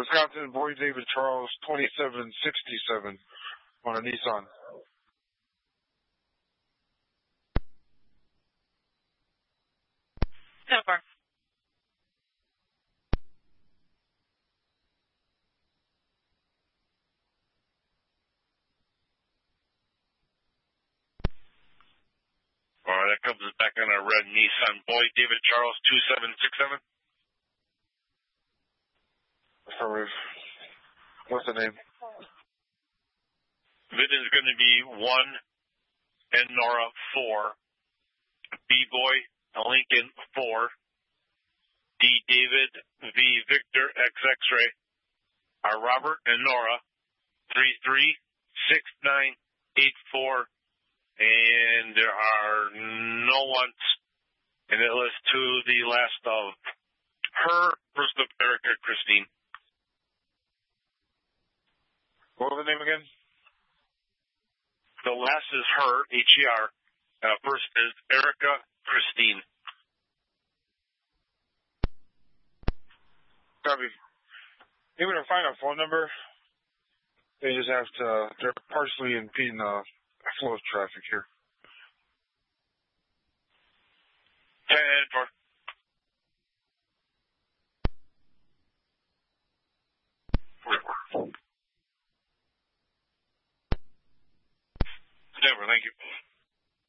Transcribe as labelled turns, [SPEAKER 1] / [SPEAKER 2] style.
[SPEAKER 1] Wisconsin, Boy David Charles, 2767 on a Nissan.
[SPEAKER 2] Over.
[SPEAKER 3] All right, that comes back on a red Nissan. Boy David Charles, 2767.
[SPEAKER 1] Affirmative. What's the name?
[SPEAKER 3] It is going to be 1 and Nora 4. B-Boy Lincoln 4. D David V Victor X X-Ray. Robert and Nora 336984. And there are no ones. And it lists to the last of her, first of Erica Christine.
[SPEAKER 1] What was the name again?
[SPEAKER 3] The last is her, H-E-R. First is Erica Christine.
[SPEAKER 1] Copy. Even to find a phone number, they just have to, they're partially impeding the flow of traffic here.
[SPEAKER 3] 10-4. Denver, thank you.